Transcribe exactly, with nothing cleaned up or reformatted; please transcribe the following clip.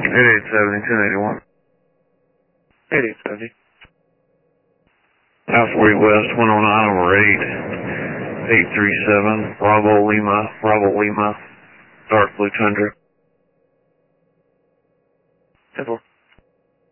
eight seventy, ten eighty-one. eighty-eight seventy. Alpha forty West, one oh nine over eight, eight three seven, Bravo Lima, Bravo Lima, dark blue tundra. ten four.